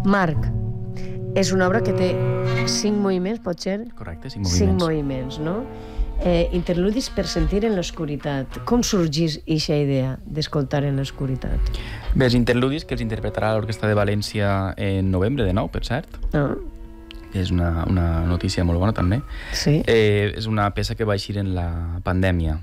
Marc, és una obra que té 5 moviments, pot ser? Correcte, 5 moviments. 5 moviments, no? Interludis per sentir en l'oscuritat. Com sorgís aquesta idea d'escoltar en l'oscuritat? Bé, els interludis que els interpretarà l'Orquestra de València en novembre, de nou, per cert. És una notícia molt bona, també. Sí. És una peça que va eixir en la pandèmia.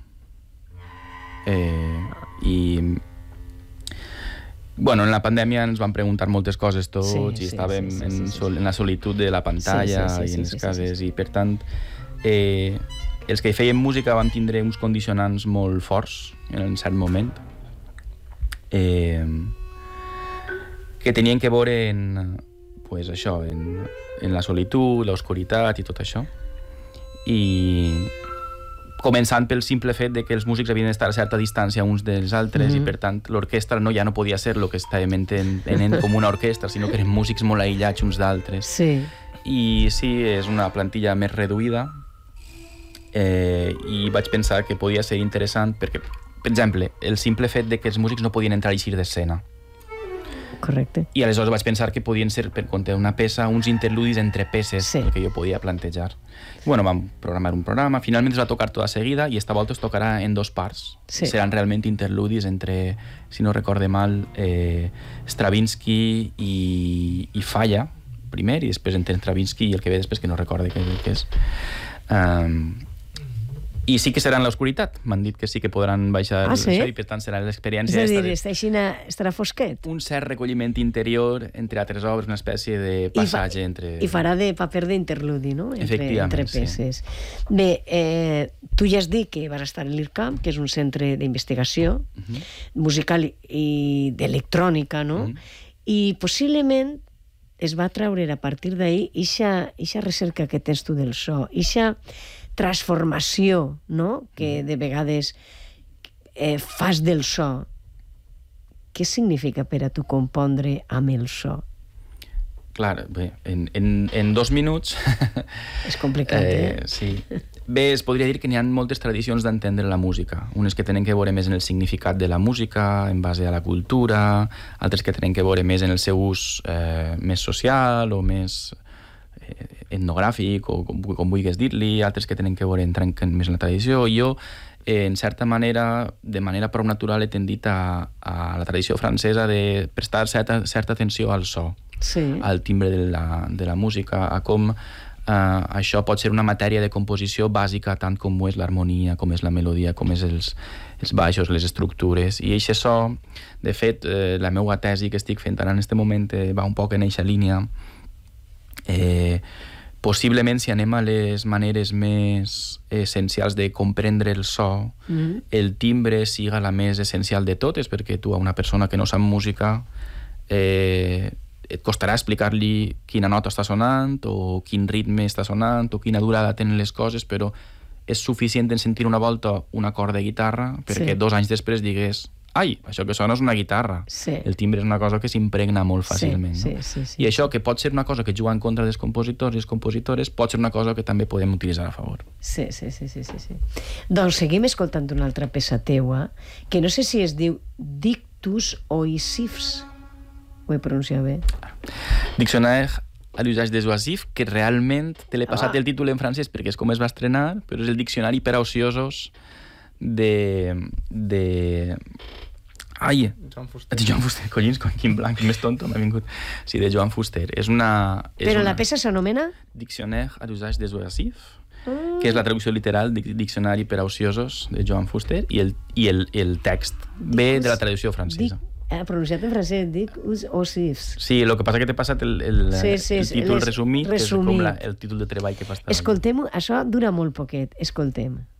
Bueno, en la pandèmia ens van preguntar moltes coses tots i estàvem en la solitud de la pantalla i en les cases i, per tant, els que fèiem música vam tindre uns condicionants molt forts en un cert moment que tenien que veure en la solitud, l'oscuritat i tot això. I començant pel simple fet de que els músics havien d'estar a certa distància uns dels altres i, per tant, l'orquestra ja no podia ser el que estàvem entenent com una orquestra, sinó que eren músics molt aïllats uns d'altres. Sí. I sí, és una plantilla més reduïda i vaig pensar que podia ser interessant perquè, per exemple, el simple fet de que els músics no podien entrar i eixir d'escena. Correcte. I aleshores vaig pensar que podien ser, per compte d'una peça, uns interludis entre peces, el que jo podia plantejar. Bueno, vam programar un programa, finalment es va tocar tota seguida i esta volta es tocarà en 2 parts. Seran realment interludis entre, si no recorde mal, Stravinsky i Falla, primer, i després entre Stravinsky i el que ve després, que no recorde què és. I sí que serà en l'oscuritat. M'han dit que sí que podran baixar això i, per tant, serà l'experiència... És a dir, estarà fosquet. Un cert recolliment interior entre altres obres, una espècie de passatge entre... I farà de paper d'interludi, no? Entre peces. Sí. Bé, tu ja has dit que vas estar a l'IRCAM, que és un centre d'investigació musical i d'electrònica, no? I possiblement es va treure a partir d'ahir ixa recerca que tens tu del so, ixa transformació, no?, que de vegades fas del so. Què significa per a tu compondre amb el so? Clar, bé, en 2 minuts... És complicat, Sí. Bé, es podria dir que n'hi ha moltes tradicions d'entendre la música. Unes que tenen que veure més en el significat de la música, en base a la cultura, altres que tenen que veure més en el seu ús més social o més etnogràfic, o com vulguis dir-li, altres que tenen que veure més en la tradició. Jo, en certa manera, de manera prou natural, he tendit a la tradició francesa de prestar certa atenció al so, al timbre de la música, a com això pot ser una matèria de composició bàsica, tant com ho és l'harmonia, com és la melodia, com és els baixos, les estructures. I aquest so, de fet, la meva tesi que estic fent ara en aquest moment va un poc en aquesta línia. Possiblement, si anem a les maneres més essencials de comprendre el so, el timbre siga la més essencial de totes, perquè tu a una persona que no sap música et costarà explicar-li quina nota està sonant o quin ritme està sonant o quina durada tenen les coses, però és suficient en sentir una volta un acord de guitarra perquè 2 anys després digués ai, això que sona és una guitarra. El timbre és una cosa que s'impregna molt fàcilment. I això, que pot ser una cosa que juga en contra dels compositors i les compositores, pot ser una cosa que també podem utilitzar a favor. Sí. Doncs seguim escoltant una altra peça teua, que no sé si es diu Dictus oisifs. Ho he pronunciat bé? Dictionnaire à l'usage des oisifs, que realment te l'he passat el títol en francès perquè és com es va estrenar, però és el diccionari per a ociosos de Joan Fuster, collins, quin blanc més tonto m'ha vingut. Sí, de Joan Fuster. Però la peça s'anomena? Dictionnaire à l'usage des oisifs, que és la traducció literal de Diccionari per a ociosos de Joan Fuster, i el text ve de la traducció francesa. Pronunciat en francès, dic oisifs. Sí, el que passa que t'he passat el títol resumit, que és com el títol de treball que fa estar. Escoltem-ho, això dura molt poquet, escoltem.